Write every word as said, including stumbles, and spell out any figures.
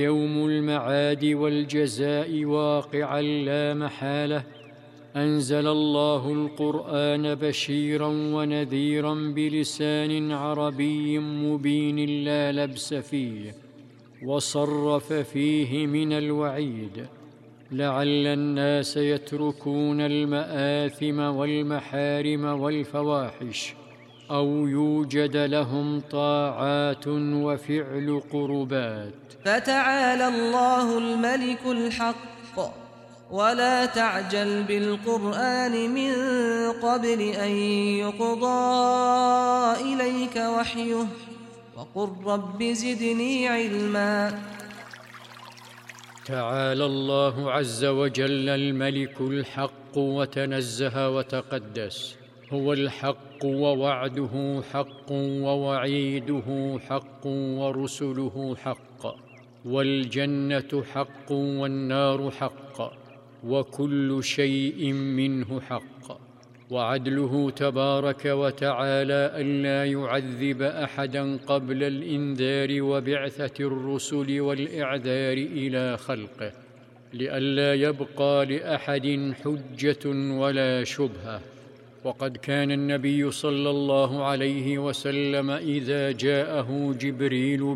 يوم المعاد والجزاء واقعا لا محالة، أنزل الله القرآن بشيرا ونذيرا بلسان عربي مبين لا لبس فيه، وصرف فيه من الوعيد لعل الناس يتركون المآثم والمحارم والفواحش، أو يوجد لهم طاعات وفعل قربات. فتعالى الله الملك الحق، ولا تعجل بالقرآن من قبل أن يقضى إليك وحيه، وقل رب زدني علما. تعالى الله عز وجل الملك الحق، وتنزه وتقدس، هو الحق ووعده حق ووعيده حق ورسله حق، والجنة حق والنار حق، وكل شيء منه حق. وعدله تبارك وتعالى ألا يعذب أحدا قبل الإنذار وبعثة الرسل والإعذار إلى خلقه، لئلا يبقى لأحد حجة ولا شبهة. وقد كان النبي صلى الله عليه وسلم إذا جاءه جبريل